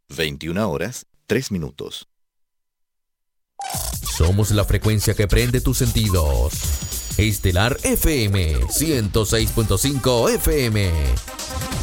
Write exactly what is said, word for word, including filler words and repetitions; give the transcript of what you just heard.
veintiuna horas, tres minutos. Somos la frecuencia que prende tus sentidos. Estelar F M ciento seis punto cinco F M.